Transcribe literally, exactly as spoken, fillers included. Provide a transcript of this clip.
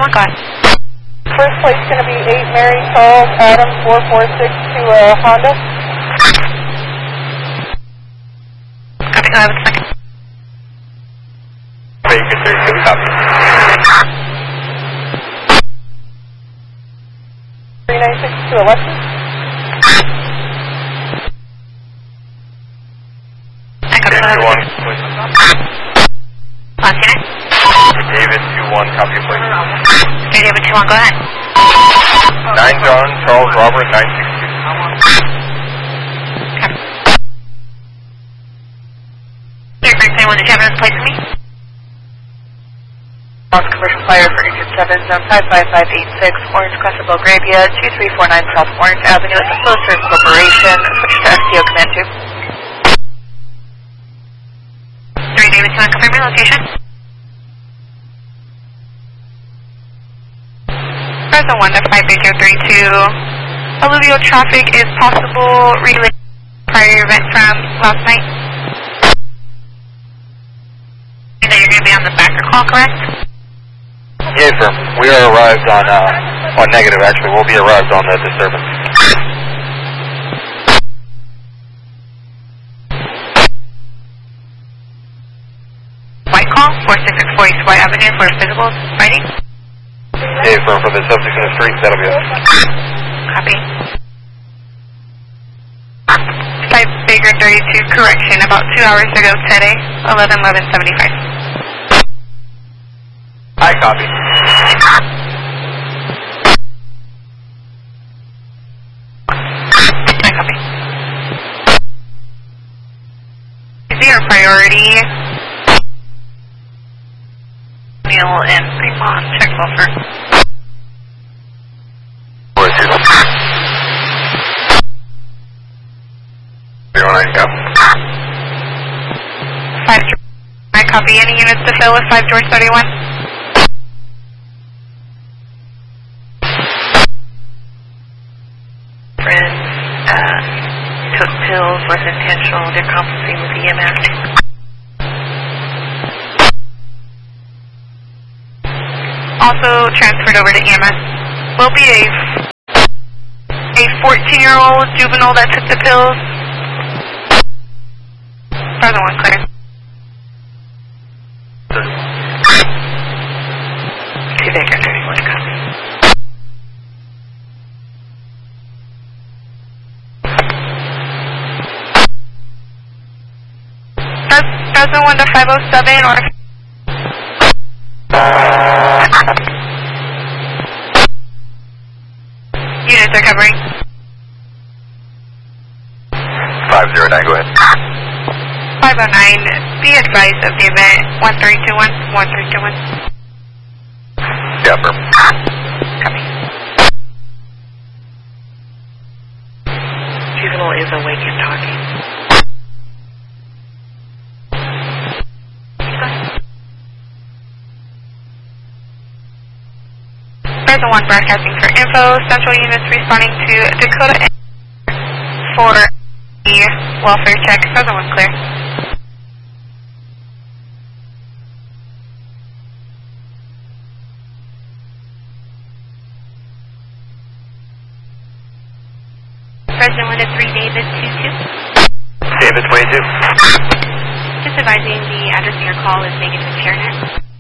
one, go ahead. First place is going to be eight Mary Charles Adam four four six to uh, Honda. Copy, go ahead with the second. Baker thirty-two, copy. three nine six to Alexis. I copy, go ahead with the second. Montana. David two one, copy, please. Okay, David two one, go ahead. nine John Charles Robert nine six two. Copy. Here, Greg three one, did you have another place for me? Lost commercial fire for Engine seven, zone five five five eight six, Orange Crest of Belgravia, two three four nine South Orange Avenue at the Flowserve Corporation. Switch to S T O Command two. three David two one, confirm your location. Present one to five Baker three two. Alluvial traffic is possible related to prior event from last night. You know you're going to be on the backer call, correct? Yes, sir. We are arrived on, uh, on negative, actually. We'll be arrived on the disturbance. White call, four six six four East White Avenue for physical fighting. Yes, sir. For the subject in the street, that'll be us. Copy. five Baker thirty-two, correction, about two hours ago today, eleven eleven seventy-five. I copy. I copy. Is your priority? Neil and Fremont, check sulfur. zero nine, yeah. five, I copy. Any units to fill with five George thirty-one? Friends uh, took pills, was intentional, they're compensating with E M S. Also transferred over to E M S. Will be a a fourteen-year-old juvenile that took the pills. Present one, clear. Two Baker thirty-one, copy. Present one to five oh seven or... Units are covering. five zero nine, go ahead. five oh nine, be advised of the event, one three two one, one three two one. Yeah, sir. Copy. Juvenile is awake and talking. Present one broadcasting for info, central units responding to Dakota for the welfare check. Present one clear. Present one to three David two two. David twenty-two. Just advising the address of your call is negative CareNet.